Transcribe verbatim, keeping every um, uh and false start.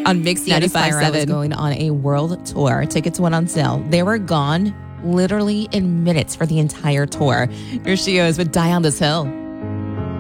on Mix Sienna ninety-five Spira was seven. going on a world tour. Tickets went on sale. They were gone literally in minutes for the entire tour. Here she is with Die on This Hill.